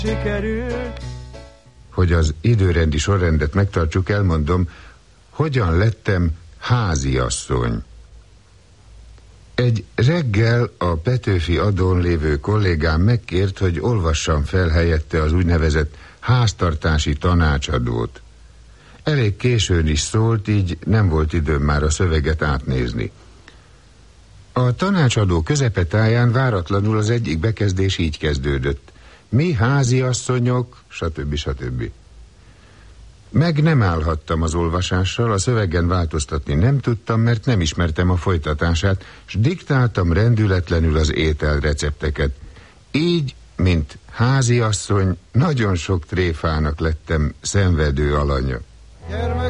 sikerült. Hogy az időrendi sorrendet megtartsuk, elmondom, hogyan lettem háziasszony. Egy reggel a Petőfi adón lévő kollégám megkért, hogy olvassam fel helyette az úgynevezett háztartási tanácsadót. Elég későn is szólt, így nem volt időm már a szöveget átnézni. A tanácsadó közepetáján váratlanul az egyik bekezdés így kezdődött: mi háziasszonyok, stb. Meg nem állhattam az olvasással, a szövegen változtatni nem tudtam, mert nem ismertem a folytatását, s diktáltam rendületlenül az ételrecepteket. Így, mint háziasszony, nagyon sok tréfának lettem szenvedő alanya.